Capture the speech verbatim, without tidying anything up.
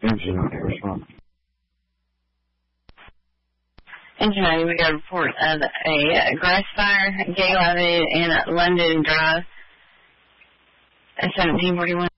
Engine ninety, respond. Engine ninety, we got a report of a grass fire, Gay Levy in London Drive at seventeen forty-one.